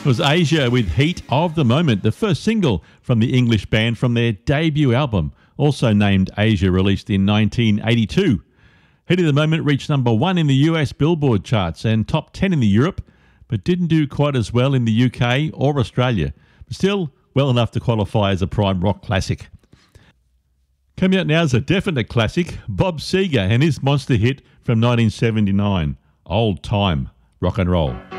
It was Asia with Heat of the Moment, the first single from the English band from their debut album, also named Asia, released in 1982. Heat of the Moment reached number 1 in the US Billboard charts and top 10 in the Europe, but didn't do quite as well in the UK or Australia, but still well enough to qualify as a prime rock classic. Coming out now is a definite classic, Bob Seger and his monster hit from 1979, Old Time Rock and Roll.